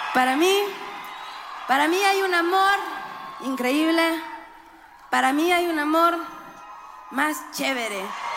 Para mí, para mí hay un amor increíble. Para mí hay un amor más chévere.